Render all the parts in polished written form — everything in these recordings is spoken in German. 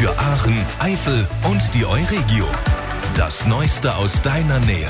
Für Aachen, Eifel und die Euregio. Das Neueste aus deiner Nähe.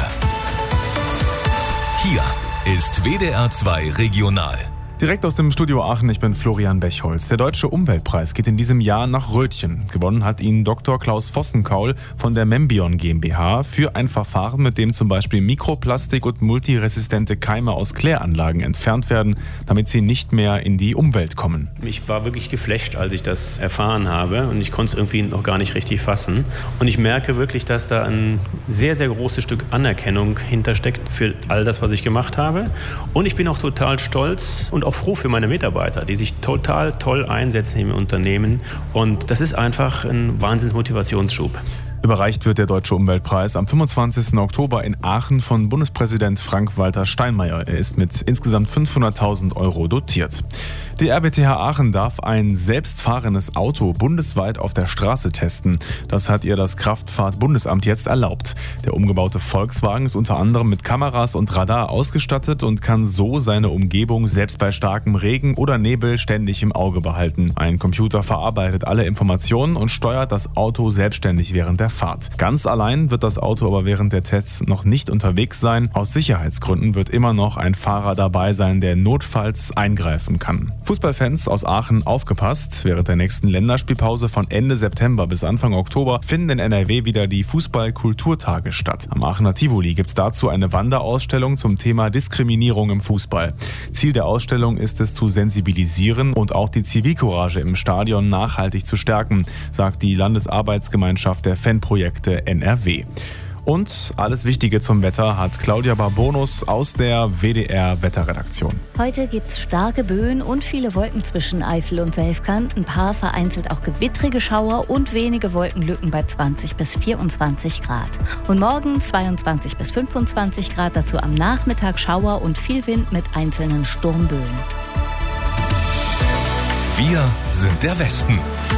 Hier ist WDR 2 Regional. Direkt aus dem Studio Aachen, ich bin Florian Bechholz. Der Deutsche Umweltpreis geht in diesem Jahr nach Rötchen. Gewonnen hat ihn Dr. Klaus Vossenkaul von der Membion GmbH für ein Verfahren, mit dem zum Beispiel Mikroplastik und multiresistente Keime aus Kläranlagen entfernt werden, damit sie nicht mehr in die Umwelt kommen. Ich war wirklich geflasht, als ich das erfahren habe, und ich konnte es irgendwie noch gar nicht richtig fassen. Und ich merke wirklich, dass da ein sehr, sehr großes Stück Anerkennung hintersteckt für all das, was ich gemacht habe. Und ich bin auch total stolz und auch froh für meine Mitarbeiter, die sich total toll einsetzen im Unternehmen. Und das ist einfach ein Wahnsinns-Motivationsschub. Überreicht wird der Deutsche Umweltpreis am 25. Oktober in Aachen von Bundespräsident Frank-Walter Steinmeier. Er ist mit insgesamt 500.000 € dotiert. Die RWTH Aachen darf ein selbstfahrendes Auto bundesweit auf der Straße testen. Das hat ihr das Kraftfahrt-Bundesamt jetzt erlaubt. Der umgebaute Volkswagen ist unter anderem mit Kameras und Radar ausgestattet und kann so seine Umgebung selbst bei starkem Regen oder Nebel ständig im Auge behalten. Ein Computer verarbeitet alle Informationen und steuert das Auto selbstständig während der Fahrt. Ganz allein wird das Auto aber während der Tests noch nicht unterwegs sein. Aus Sicherheitsgründen wird immer noch ein Fahrer dabei sein, der notfalls eingreifen kann. Fußballfans aus Aachen, aufgepasst! Während der nächsten Länderspielpause von Ende September bis Anfang Oktober finden in NRW wieder die Fußball-Kulturtage statt. Am Aachener Tivoli gibt es dazu eine Wanderausstellung zum Thema Diskriminierung im Fußball. Ziel der Ausstellung ist es, zu sensibilisieren und auch die Zivilcourage im Stadion nachhaltig zu stärken, sagt die Landesarbeitsgemeinschaft der Fanprojekte NRW. Und alles Wichtige zum Wetter hat Claudia Barbonus aus der WDR-Wetterredaktion. Heute gibt's starke Böen und viele Wolken zwischen Eifel und Selfkant. Ein paar vereinzelt auch gewittrige Schauer und wenige Wolkenlücken bei 20 bis 24 Grad. Und morgen 22 bis 25 Grad, dazu am Nachmittag Schauer und viel Wind mit einzelnen Sturmböen. Wir sind der Westen.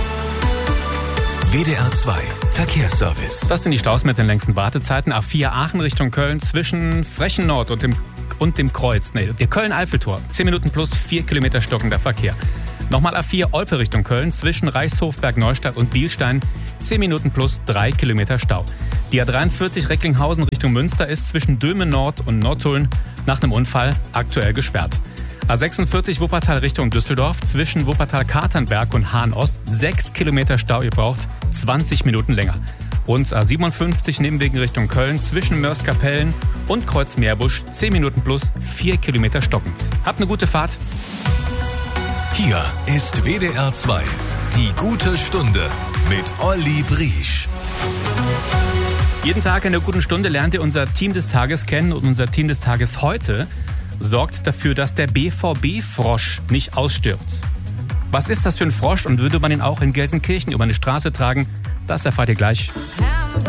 WDR 2 Verkehrsservice. Das sind die Staus mit den längsten Wartezeiten. A4 Aachen Richtung Köln zwischen Frechen Nord und dem Kreuz. Der Köln-Eiffeltor. 10 Minuten plus 4 Kilometer stockender Verkehr. Nochmal A4 Olpe Richtung Köln zwischen Reichshofberg, Neustadt und Bielstein. 10 Minuten plus 3 Kilometer Stau. Die A43 Recklinghausen Richtung Münster ist zwischen Dülmen Nord und Nottuln nach einem Unfall aktuell gesperrt. A46 Wuppertal Richtung Düsseldorf zwischen Wuppertal-Katernberg und Hahn-Ost 6 Kilometer Stau, ihr braucht 20 Minuten länger. Und A57 Nebenwegen Richtung Köln zwischen Mörs-Kapellen und Kreuz-Meerbusch 10 Minuten plus 4 Kilometer stockend. Habt eine gute Fahrt. Hier ist WDR 2, die gute Stunde mit Olli Briesch. Jeden Tag in der guten Stunde lernt ihr unser Team des Tages kennen, und unser Team des Tages heute sorgt dafür, dass der BVB-Frosch nicht ausstirbt. Was ist das für ein Frosch und würde man ihn auch in Gelsenkirchen über eine Straße tragen? Das erfahrt ihr gleich.